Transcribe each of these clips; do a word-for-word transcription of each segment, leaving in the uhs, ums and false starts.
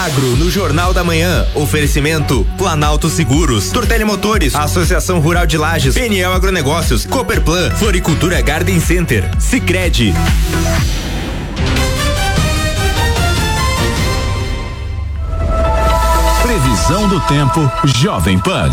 Agro no Jornal da Manhã. Oferecimento Planalto Seguros, Tortelli Motores, Associação Rural de Lages, Peniel Agronegócios, Cooperplan, Floricultura Garden Center, Sicredi. Previsão do tempo Jovem Pan.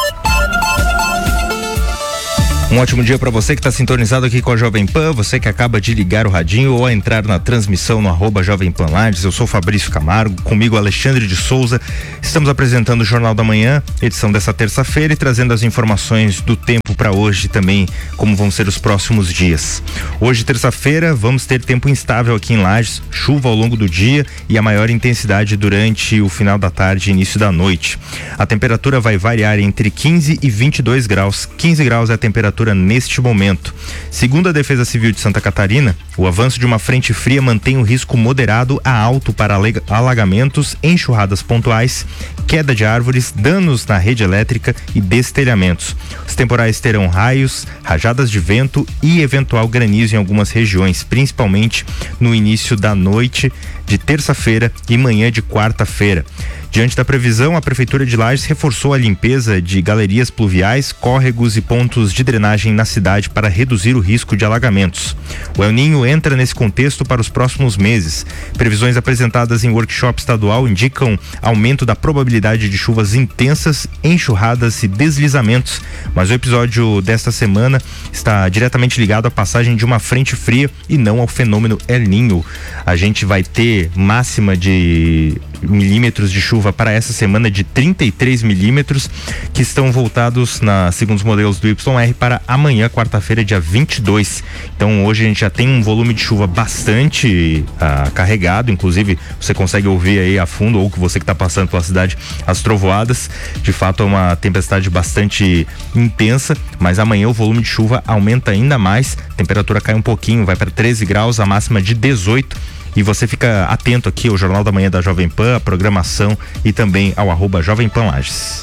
Um ótimo dia para você que está sintonizado aqui com a Jovem Pan, você que acaba de ligar o radinho ou a entrar na transmissão no arroba Jovem Pan Lages. Eu sou Fabrício Camargo, comigo Alexandre de Souza. Estamos apresentando o Jornal da Manhã, edição dessa terça-feira, e trazendo as informações do tempo para hoje também, como vão ser os próximos dias. Hoje, terça-feira, vamos ter tempo instável aqui em Lages, chuva ao longo do dia e a maior intensidade durante o final da tarde e início da noite. A temperatura vai variar entre quinze e vinte e dois graus. quinze graus é a temperatura neste momento. Segundo a Defesa Civil de Santa Catarina, o avanço de uma frente fria mantém o risco moderado a alto para alagamentos, enxurradas pontuais, queda de árvores, danos na rede elétrica e destelhamentos. Os temporais terão raios, rajadas de vento e eventual granizo em algumas regiões, principalmente no início da noite de terça-feira e manhã de quarta-feira. Diante da previsão, a Prefeitura de Lages reforçou a limpeza de galerias pluviais, córregos e pontos de drenagem na cidade para reduzir o risco de alagamentos. O El Ninho entra nesse contexto para os próximos meses. Previsões apresentadas em workshop estadual indicam aumento da probabilidade de chuvas intensas, enxurradas e deslizamentos, mas o episódio desta semana está diretamente ligado à passagem de uma frente fria e não ao fenômeno El Ninho. A gente vai ter máxima de milímetros de chuva para essa semana de trinta e três milímetros, que estão voltados, na, segundo os modelos do Y R, para amanhã, quarta-feira, dia vinte e dois. Então hoje a gente já tem um volume de chuva bastante ah, carregado, inclusive você consegue ouvir aí a fundo, ou que você que está passando pela cidade, as trovoadas. De fato é uma tempestade bastante intensa, mas amanhã o volume de chuva aumenta ainda mais, a temperatura cai um pouquinho, vai para treze graus, a máxima de dezoito. E você fica atento aqui ao Jornal da Manhã da Jovem Pan, a programação e também ao arroba Jovem Pan Lages.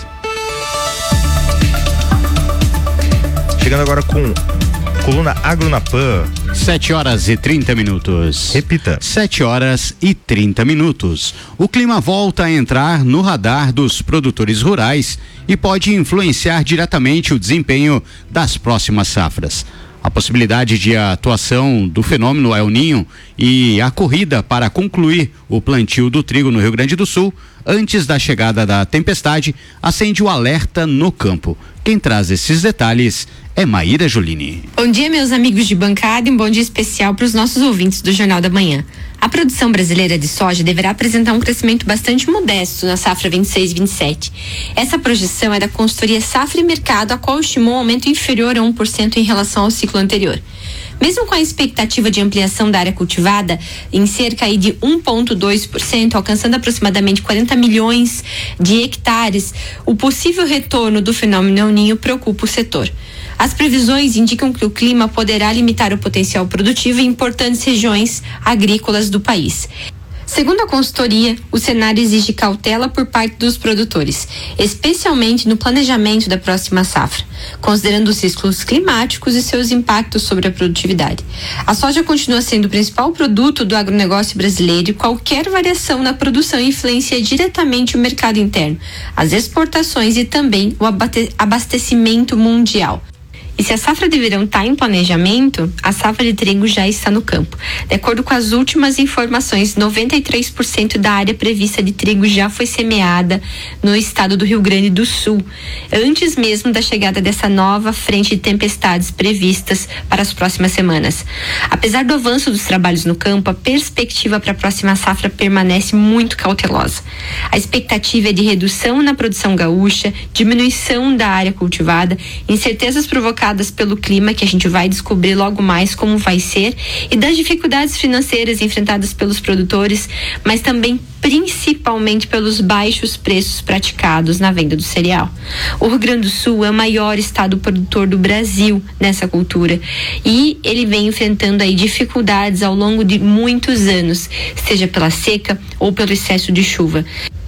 Chegando agora com coluna Agro na Pan. Sete horas e trinta minutos. Repita. Sete horas e trinta minutos. O clima volta a entrar no radar dos produtores rurais e pode influenciar diretamente o desempenho das próximas safras. A possibilidade de atuação do fenômeno El Ninho e a corrida para concluir o plantio do trigo no Rio Grande do Sul antes da chegada da tempestade acende o alerta no campo. Quem traz esses detalhes é Maíra Julini. Bom dia, meus amigos de bancada, e um bom dia especial para os nossos ouvintes do Jornal da Manhã. A produção brasileira de soja deverá apresentar um crescimento bastante modesto na safra vinte e seis vinte e sete. Essa projeção é da consultoria Safra e Mercado, a qual estimou um aumento inferior a um por cento em relação ao ciclo anterior. Mesmo com a expectativa de ampliação da área cultivada em cerca aí de um vírgula dois por cento, alcançando aproximadamente quarenta milhões de hectares, o possível retorno do fenômeno El Ninho preocupa o setor. As previsões indicam que o clima poderá limitar o potencial produtivo em importantes regiões agrícolas do país. Segundo a consultoria, o cenário exige cautela por parte dos produtores, especialmente no planejamento da próxima safra, considerando os riscos climáticos e seus impactos sobre a produtividade. A soja continua sendo o principal produto do agronegócio brasileiro e qualquer variação na produção influencia diretamente o mercado interno, as exportações e também o abastecimento mundial. E se a safra de verão está em planejamento, a safra de trigo já está no campo. De acordo com as últimas informações, noventa e três por cento da área prevista de trigo já foi semeada no estado do Rio Grande do Sul, antes mesmo da chegada dessa nova frente de tempestades previstas para as próximas semanas. Apesar do avanço dos trabalhos no campo, a perspectiva para a próxima safra permanece muito cautelosa. A expectativa é de redução na produção gaúcha, diminuição da área cultivada, incertezas provocadas pelo clima, que a gente vai descobrir logo mais como vai ser, e das dificuldades financeiras enfrentadas pelos produtores, mas também principalmente pelos baixos preços praticados na venda do cereal. O Rio Grande do Sul é o maior estado produtor do Brasil nessa cultura e ele vem enfrentando aí dificuldades ao longo de muitos anos, seja pela seca ou pelo excesso de chuva.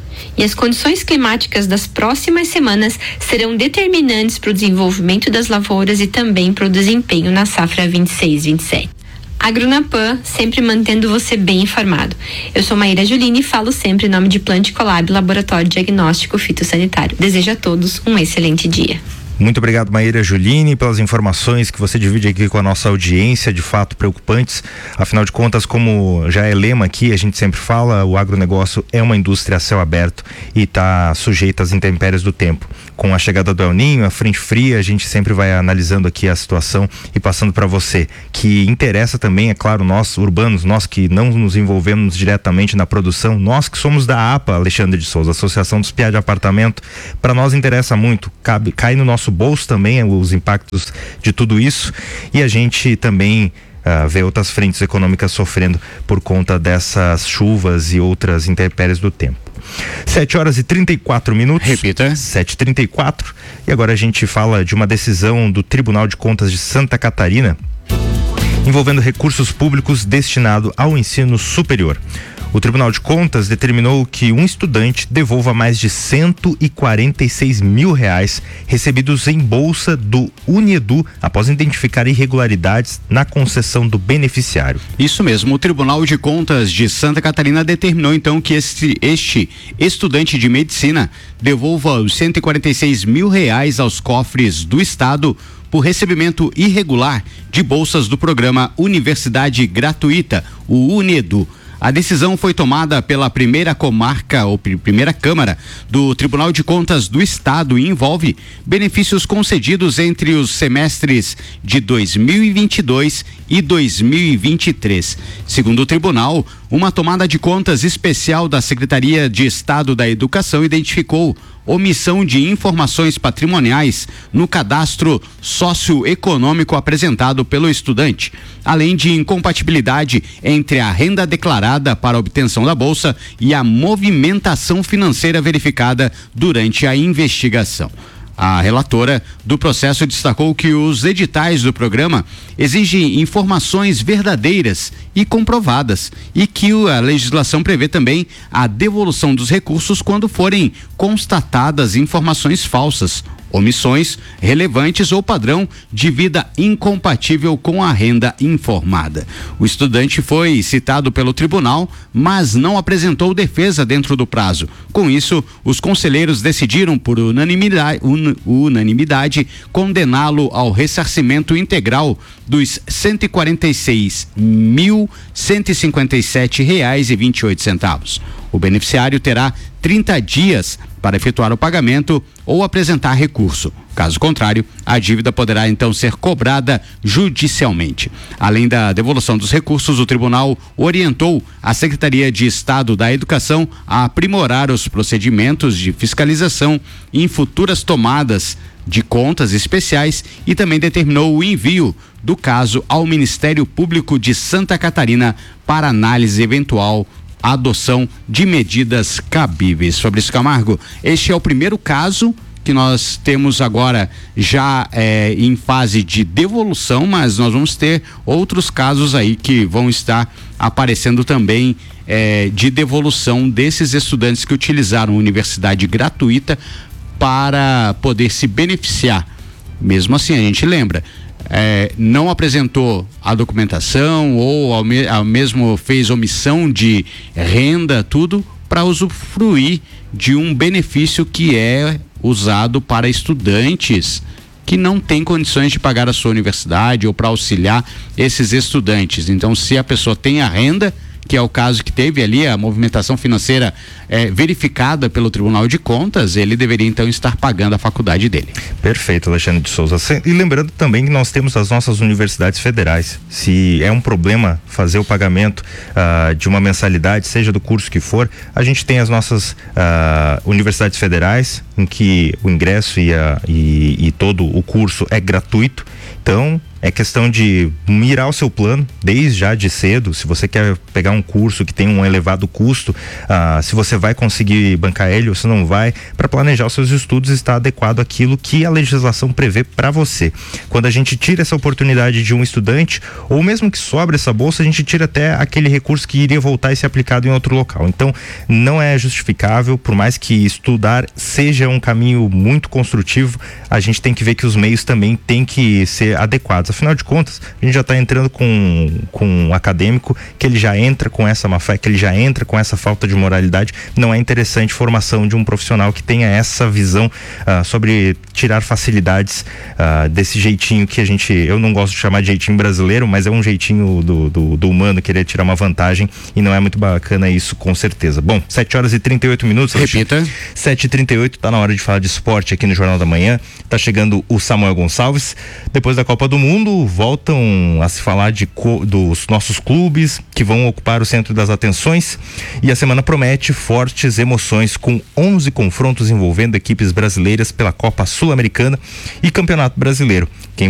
E as condições climáticas das próximas semanas serão determinantes para o desenvolvimento das lavouras e também para o desempenho na safra vinte e seis vinte e sete. Agronapan, sempre mantendo você bem informado. Eu sou Maíra Juline e falo sempre em nome de Plant Colab, Laboratório Diagnóstico Fitossanitário. Desejo a todos um excelente dia. Muito obrigado, Maíra Juline, pelas informações que você divide aqui com a nossa audiência, de fato preocupantes. Afinal de contas, como já é lema aqui, a gente sempre fala, o agronegócio é uma indústria a céu aberto e está sujeita às intempéries do tempo. Com a chegada do El Ninho, a frente fria, a gente sempre vai analisando aqui a situação e passando para você, que interessa também, é claro, nós urbanos, nós que não nos envolvemos diretamente na produção, nós que somos da A P A, Alexandre de Souza, Associação dos P I A de Apartamento, para nós interessa muito, cabe, cai no nosso bolso também os impactos de tudo isso, e a gente também uh, vê outras frentes econômicas sofrendo por conta dessas chuvas e outras intempéries do tempo. sete horas e trinta e quatro minutos. Repita. sete e trinta e quatro. E agora a gente fala de uma decisão do Tribunal de Contas de Santa Catarina envolvendo recursos públicos destinados ao ensino superior. O Tribunal de Contas determinou que um estudante devolva mais de cento e quarenta e seis mil reais recebidos em bolsa do Unedu após identificar irregularidades na concessão do beneficiário. Isso mesmo, o Tribunal de Contas de Santa Catarina determinou então que este, este estudante de medicina devolva os cento e quarenta e seis mil reais aos cofres do Estado por recebimento irregular de bolsas do programa Universidade Gratuita, o Unedu. A decisão foi tomada pela primeira comarca ou primeira Câmara do Tribunal de Contas do Estado e envolve benefícios concedidos entre os semestres de dois mil e vinte e dois e dois mil e vinte e três. Segundo o tribunal, uma tomada de contas especial da Secretaria de Estado da Educação identificou omissão de informações patrimoniais no cadastro socioeconômico apresentado pelo estudante, além de incompatibilidade entre a renda declarada para a obtenção da bolsa e a movimentação financeira verificada durante a investigação. A relatora do processo destacou que os editais do programa exigem informações verdadeiras e comprovadas e que a legislação prevê também a devolução dos recursos quando forem constatadas informações falsas, omissões relevantes ou padrão de vida incompatível com a renda informada. O estudante foi citado pelo tribunal, mas não apresentou defesa dentro do prazo. Com isso, os conselheiros decidiram por unanimidade, un, unanimidade condená-lo ao ressarcimento integral dos cento e quarenta e seis mil, cento e cinquenta e sete reais e vinte e oito centavos. O beneficiário terá trinta dias para efetuar o pagamento ou apresentar recurso. Caso contrário, a dívida poderá então ser cobrada judicialmente. Além da devolução dos recursos, o tribunal orientou a Secretaria de Estado da Educação a aprimorar os procedimentos de fiscalização em futuras tomadas de contas especiais e também determinou o envio do caso ao Ministério Público de Santa Catarina para análise eventual adoção de medidas cabíveis. Fabrício Camargo, este é o primeiro caso que nós temos agora já é, em fase de devolução, mas nós vamos ter outros casos aí que vão estar aparecendo também é, de devolução desses estudantes que utilizaram a universidade gratuita para poder se beneficiar. Mesmo assim, a gente lembra, É, não apresentou a documentação ou ao, me, ao mesmo fez omissão de renda, tudo para usufruir de um benefício que é usado para estudantes que não têm condições de pagar a sua universidade ou para auxiliar esses estudantes. Então, se a pessoa tem a renda, que é o caso que teve ali a movimentação financeira é, verificada pelo Tribunal de Contas, ele deveria então estar pagando a faculdade dele. Perfeito, Alexandre de Souza. E lembrando também que nós temos as nossas universidades federais. Se é um problema fazer o pagamento uh, de uma mensalidade, seja do curso que for, a gente tem as nossas uh, universidades federais, em que o ingresso e, a, e, e todo o curso é gratuito. Então, é questão de mirar o seu plano desde já de cedo. Se você quer pegar um curso que tem um elevado custo, ah, se você vai conseguir bancar ele ou se não vai, para planejar os seus estudos, está adequado àquilo que a legislação prevê para você. Quando a gente tira essa oportunidade de um estudante, ou mesmo que sobre essa bolsa, a gente tira até aquele recurso que iria voltar e ser aplicado em outro local. Então, não é justificável, por mais que estudar seja um caminho muito construtivo, a gente tem que ver que os meios também têm que ser adequados resultados. Afinal de contas, a gente já está entrando com, com um acadêmico que ele já entra com essa má fé, que ele já entra com essa falta de moralidade. Não é interessante formação de um profissional que tenha essa visão uh, sobre tirar facilidades uh, desse jeitinho que a gente, eu não gosto de chamar de jeitinho brasileiro, mas é um jeitinho do, do, do humano querer tirar uma vantagem, e não é muito bacana isso, com certeza. Bom, sete horas e trinta e oito minutos. Repita. sete e trinta e oito, tá na hora de falar de esporte aqui no Jornal da Manhã. Tá chegando o Samuel Gonçalves. Depois da Copa do Mundo, voltam a se falar de co, dos nossos clubes que vão ocupar o centro das atenções, e a semana promete fortes emoções com onze confrontos envolvendo equipes brasileiras pela Copa Sul-Americana e Campeonato Brasileiro. Quem